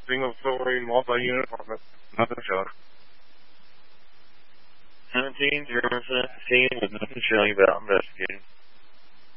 single-story, multi-unit apartment. Nothing showing. 17-0-17 with nothing showing about investigating.